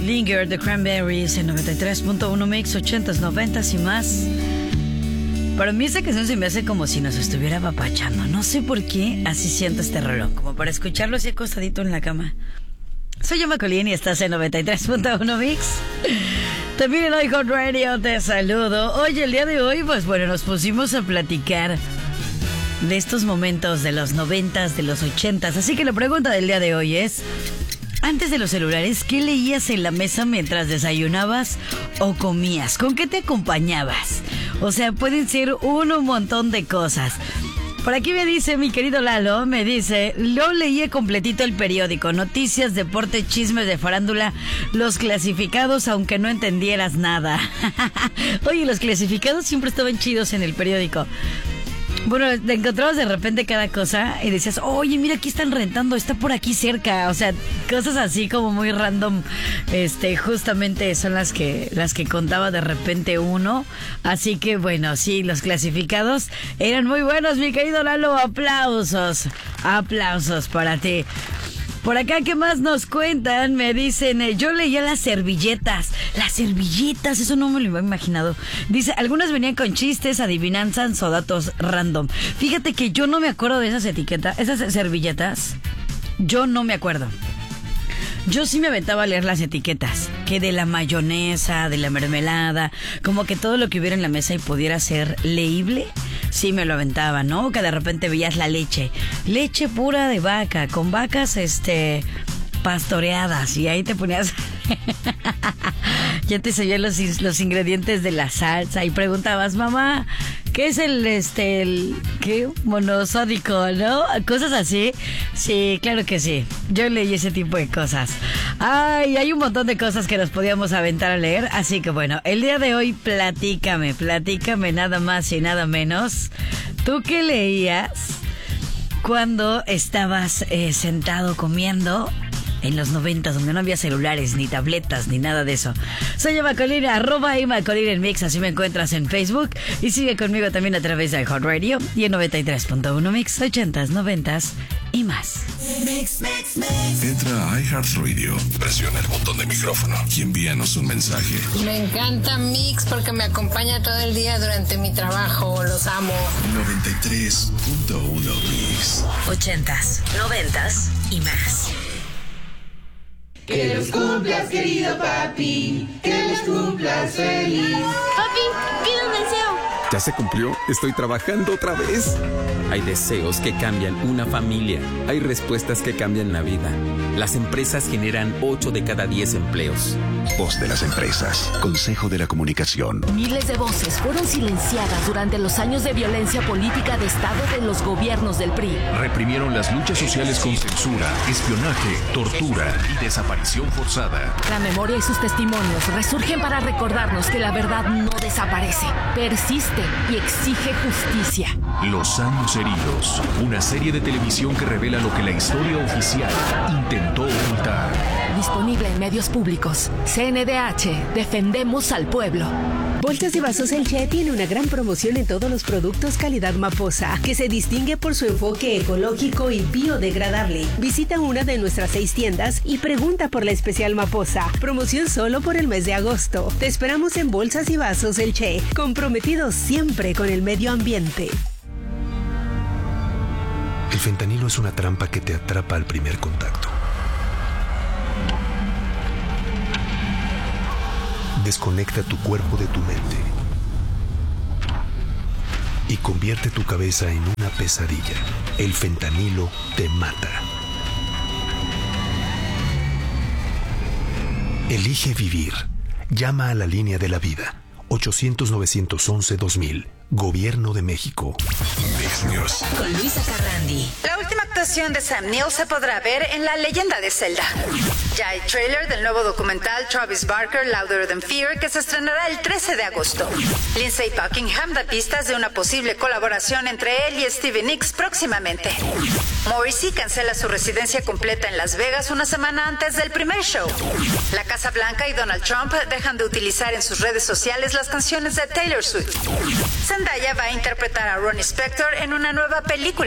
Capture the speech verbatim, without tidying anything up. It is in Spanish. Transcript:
Linger, The Cranberries en noventa y tres punto uno Mix, ochentas, noventas y más. Para mí esta canción se me hace como si nos estuviera apapachando. No sé por qué así siento este reloj, como para escucharlo así acostadito en la cama. Soy Emma Colín y estás en noventa y tres punto uno Mix. También en iHeartRadio te saludo. Oye, el día de hoy, pues bueno, nos pusimos a platicar de estos momentos de los noventas, de los ochentas. Así que la pregunta del día de hoy es: antes de los celulares, ¿qué leías en la mesa mientras desayunabas o comías? ¿Con qué te acompañabas? O sea, pueden ser un, un montón de cosas. Por aquí me dice mi querido Lalo, me dice: yo leía completito el periódico, noticias, deporte, chismes de farándula, los clasificados, aunque no entendieras nada. Oye, los clasificados siempre estaban chidos en el periódico. Bueno, te encontrabas de repente cada cosa y decías, oye, mira, aquí están rentando, está por aquí cerca. O sea, cosas así como muy random. Este, justamente son las que, las que contaba de repente uno. Así que bueno, sí, los clasificados eran muy buenos, mi querido Lalo. Aplausos, aplausos para ti. Por acá, ¿qué más nos cuentan? Me dicen, eh, yo leía las servilletas. Las servilletas, eso no me lo había imaginado. Dice, algunas venían con chistes, adivinanzas o datos random. Fíjate que yo no me acuerdo de esas etiquetas, esas servilletas. Yo no me acuerdo. Yo sí me aventaba a leer las etiquetas, que de la mayonesa, de la mermelada, como que todo lo que hubiera en la mesa y pudiera ser leíble, sí me lo aventaba, ¿no? Que de repente veías la leche, leche pura de vaca, con vacas, este, pastoreadas, y ahí te ponías... Ya te sabían los, los ingredientes de la salsa y preguntabas, mamá, ¿qué es el, este, el, qué? Monosódico, ¿no? Cosas así. Sí, claro que sí. Yo leí ese tipo de cosas. Ay, hay un montón de cosas que nos podíamos aventar a leer. Así que bueno, el día de hoy platícame, platícame nada más y nada menos. ¿Tú qué leías cuando estabas eh, sentado comiendo en los noventas, donde no había celulares, ni tabletas, ni nada de eso? Soy Emma Colín, arroba Emma Colín en Mix, así me encuentras en Facebook. Y sigue conmigo también a través de iHeartRadio y en noventa y tres punto uno Mix, ochentas, noventas y más. Mix, mix, mix. Entra a iHeartRadio, presiona el botón de micrófono y envíanos un mensaje. Me encanta Mix porque me acompaña todo el día durante mi trabajo. Los amo. noventa y tres punto uno Mix. Ochentas, noventas y más. Que los cumplas, querido papi, que los cumplas feliz. Papi, pide un deseo. ¿Ya se cumplió? Estoy trabajando otra vez. Hay deseos que cambian una familia. Hay respuestas que cambian la vida. Las empresas generan ocho de cada diez empleos. Voz de las empresas. Consejo de la Comunicación. Miles de voces fueron silenciadas durante los años de violencia política de Estado de los gobiernos del P R I. Reprimieron las luchas sociales con censura, espionaje, tortura y desaparición forzada. La memoria y sus testimonios resurgen para recordarnos que la verdad no desaparece, persiste y exige justicia. Los años heridos. Una serie de televisión que revela lo que la historia oficial intentó ocultar. Disponible en medios públicos. C N D H. Defendemos al pueblo. Bolsas y Vasos El Che tiene una gran promoción en todos los productos calidad Maposa, que se distingue por su enfoque ecológico y biodegradable. Visita una de nuestras seis tiendas y pregunta por la especial Maposa. Promoción solo por el mes de agosto. Te esperamos en Bolsas y Vasos El Che, comprometidos siempre con el medio ambiente. El fentanilo es una trampa que te atrapa al primer contacto. Desconecta tu cuerpo de tu mente y convierte tu cabeza en una pesadilla. El fentanilo te mata. Elige vivir. Llama a la línea de la vida. ochocientos, novecientos once, dos mil. Gobierno de México. Mix News. Con Luisa Carrandi. La última actuación de Sam Neill se podrá ver en La Leyenda de Zelda. Ya hay trailer del nuevo documental Travis Barker, Louder Than Fear, que se estrenará el trece de agosto. Lindsay Buckingham da pistas de una posible colaboración entre él y Stevie Nicks próximamente. Morrissey cancela su residencia completa en Las Vegas una semana antes del primer show. La Casa Blanca y Donald Trump dejan de utilizar en sus redes sociales las canciones de Taylor Swift. Zendaya va a interpretar a Ronnie Spector en una nueva película.